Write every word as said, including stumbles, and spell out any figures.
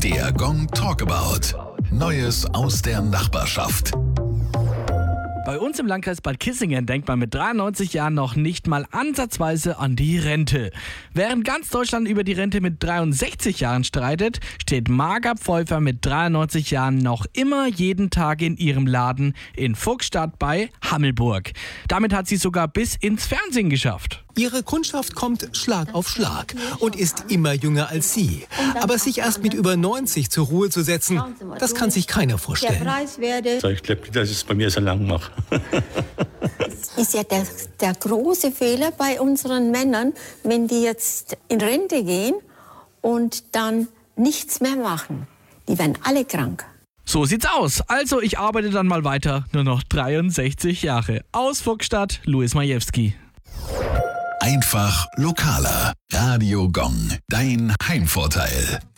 Der Gong Talkabout. Neues aus der Nachbarschaft. Bei uns im Landkreis Bad Kissingen denkt man mit dreiundneunzig Jahren noch nicht mal ansatzweise an die Rente. Während ganz Deutschland über die Rente mit dreiundsechzig Jahren streitet, steht Marga Pfeuffer mit dreiundneunzig Jahren noch immer jeden Tag in ihrem Laden in Fuchsstadt bei Hammelburg. Damit hat sie sogar bis ins Fernsehen geschafft. Ihre Kundschaft kommt Schlag auf Schlag und ist immer jünger als sie. Aber sich erst mit über neunzig zur Ruhe zu setzen, das kann sich keiner vorstellen. Ich glaube nicht, dass ich es bei mir so lang mache. Das ist ja der, der große Fehler bei unseren Männern, wenn die jetzt in Rente gehen und dann nichts mehr machen. Die werden alle krank. So sieht's aus. Also ich arbeite dann mal weiter. Nur noch dreiundsechzig Jahre. Aus Fuchsstadt, Louis Majewski. Einfach lokaler. Radio Gong. Dein Heimvorteil.